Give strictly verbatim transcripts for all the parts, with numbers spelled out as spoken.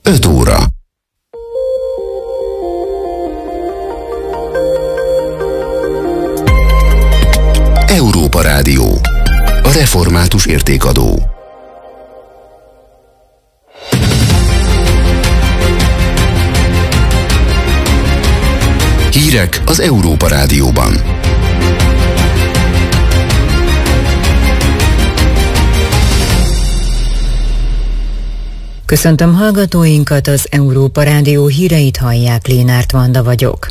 öt óra. Európa Rádió. A református értékadó. Hírek az Európa Rádióban. Köszöntöm hallgatóinkat, az Európa Rádió híreit hallják, Lénárt Vanda vagyok.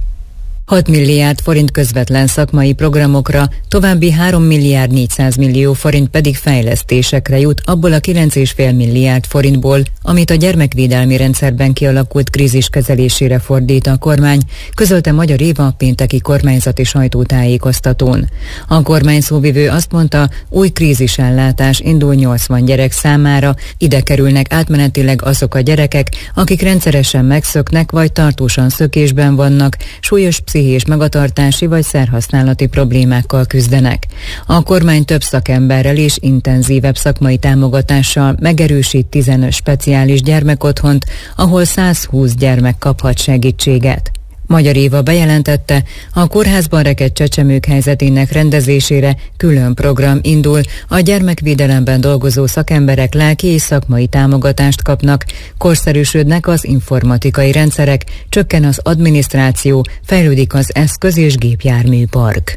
hat milliárd forint közvetlen szakmai programokra, további három milliárd négyszáz millió forint pedig fejlesztésekre jut abból a kilenc egész öt milliárd forintból, amit a gyermekvédelmi rendszerben kialakult krízis kezelésére fordít a kormány, közölte Magyar Éva a pénteki kormányzati sajtótájékoztatón. A kormány szóvivő azt mondta, új krízisellátás indul nyolcvan gyerek számára, ide kerülnek átmenetileg azok a gyerekek, akik rendszeresen megszöknek vagy tartósan szökésben vannak, súlyos pszichés magatartási vagy szerhasználati problémákkal küzdenek. A kormány több szakemberrel és intenzívebb szakmai támogatással megerősít tizenöt speciális gyermekotthont, ahol száz húsz gyermek kaphat segítséget. Magyar Éva bejelentette, a kórházban rekedt csecsemők helyzetének rendezésére külön program indul, a gyermekvédelemben dolgozó szakemberek lelki és szakmai támogatást kapnak, korszerűsödnek az informatikai rendszerek, csökken az adminisztráció, fejlődik az eszköz- és gépjárműpark.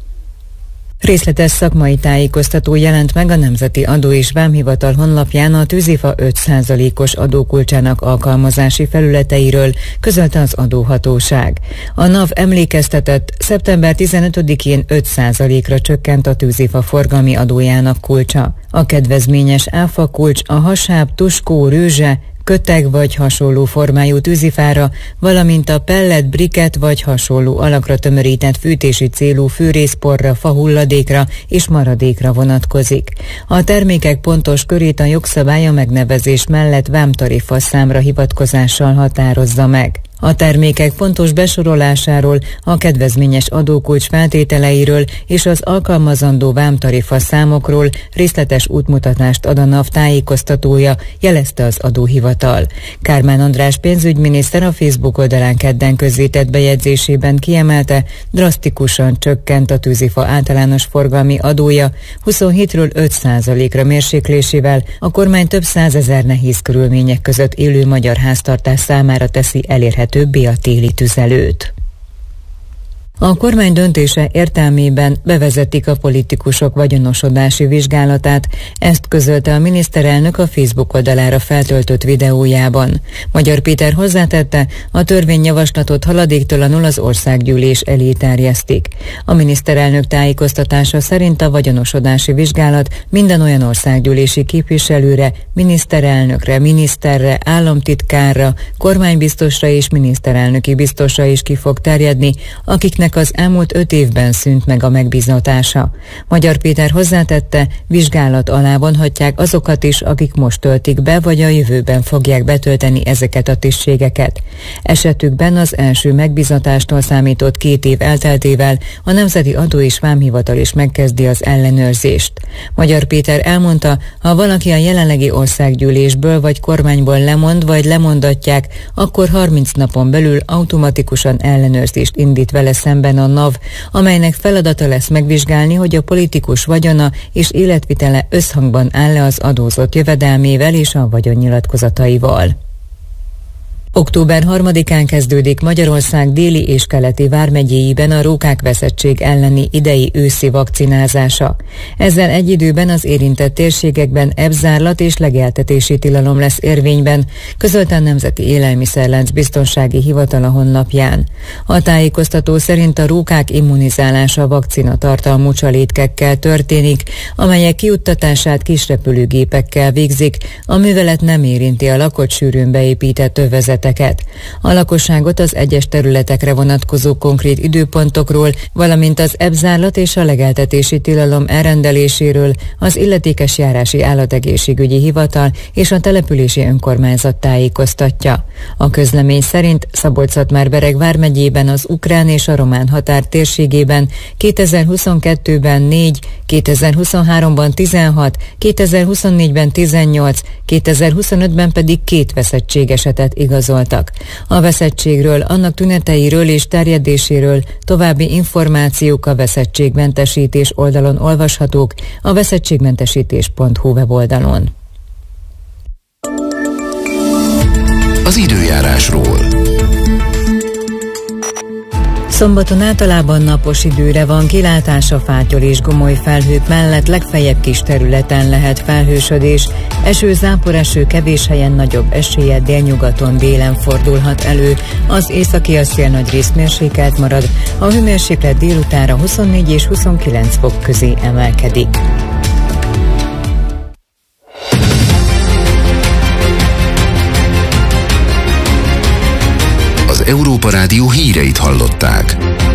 Részletes szakmai tájékoztató jelent meg a Nemzeti Adó és Vámhivatal honlapján a tűzifa öt százalékos adókulcsának alkalmazási felületeiről, közölte az adóhatóság. A NAV emlékeztetett, szeptember tizenötödikén öt százalékra csökkent a tűzifa forgalmi adójának kulcsa. A kedvezményes áfa kulcs a hasáb, tuskó, rőzse, köteg vagy hasonló formájú tűzifára, valamint a pellet, briket vagy hasonló alakra tömörített fűtési célú fűrészporra, fahulladékra és maradékra vonatkozik. A termékek pontos körét a jogszabály a megnevezés mellett vámtarifa számra hivatkozással határozza meg. A termékek pontos besorolásáról, a kedvezményes adókulcs feltételeiről és az alkalmazandó vámtarifa számokról részletes útmutatást ad a NAV tájékoztatója, jelezte az adóhivatal. Kármán András pénzügyminiszter a Facebook oldalán kedden közzétett bejegyzésében kiemelte, drasztikusan csökkent a tűzifa általános forgalmi adója, huszonhétről öt százalékra mérséklésével a kormány több százezer nehéz körülmények között élő magyar háztartás számára teszi elérhetővé többé a téli tüzelőt. A kormány döntése értelmében bevezetik a politikusok vagyonosodási vizsgálatát, ezt közölte a miniszterelnök a Facebook oldalára feltöltött videójában. Magyar Péter hozzátette, a törvényjavaslatot haladéktalanul az országgyűlés elé terjesztik. A miniszterelnök tájékoztatása szerint a vagyonosodási vizsgálat minden olyan országgyűlési képviselőre, miniszterelnökre, miniszterre, államtitkárra, kormánybiztosra és miniszterelnöki biztosra is ki fog terjedni, akiknek az elmúlt öt évben szűnt meg a megbízatása. Magyar Péter hozzátette, vizsgálat alá vonhatják azokat is, akik most töltik be, vagy a jövőben fogják betölteni ezeket a tisztségeket. Esetükben az első megbízatástól számított két év elteltével a Nemzeti Adó és Vámhivatal is megkezdi az ellenőrzést. Magyar Péter elmondta, ha valaki a jelenlegi országgyűlésből vagy kormányból lemond, vagy lemondatják, akkor harminc napon belül automatikusan ellenőrzést indít vele szemben a NAV, amelynek feladata lesz megvizsgálni, hogy a politikus vagyona és életvitele összhangban áll-e az adózott jövedelmével és a vagyonnyilatkozataival. október harmadikán kezdődik Magyarország déli és keleti vármegyéiben a rókákveszettség elleni idei őszi vakcinázása. Ezzel egy időben az érintett térségekben ebzárlat és legeltetési tilalom lesz érvényben, közölte a Nemzeti Élelmiszerlánc Biztonsági Hivatal a honlapján. A tájékoztató szerint a rókák immunizálása vakcina tartalmú csalétkekkel történik, amelyek kijuttatását kisrepülőgépekkel végzik, a művelet nem érinti a lakott sűrűn beépített övezet eseteket. A lakosságot az egyes területekre vonatkozó konkrét időpontokról, valamint az ebzárlat és a legeltetési tilalom elrendeléséről az illetékes járási állategészségügyi hivatal és a települési önkormányzat tájékoztatja. A közlemény szerint Szabolcs-Szatmár-Bereg vármegyében az ukrán és a román határ térségében kétezer-huszonkettőben négy, kétezer-huszonháromban tizenhat, kétezer-huszonnégyben tizennyolc, kétezer-huszonötben pedig két veszettségesetet igazoltak. A veszettségről, annak tüneteiről és terjedéséről további információk a veszettségmentesítés oldalon olvashatók, a veszettségmentesítés pont hu weboldalon. Az időjárásról. Szombaton általában napos időre van kilátás, a fátyol és gomoly felhők mellett legfeljebb kis területen lehet felhősödés. Eső, záporeső, kevés helyen nagyobb eséllyel délnyugaton délen fordulhat elő. Az északi a szél nagyrészt mérsékelt marad, a hőmérséklet délutánra huszonnégy és huszonkilenc fok közé emelkedik. Az Európa Rádió híreit hallották.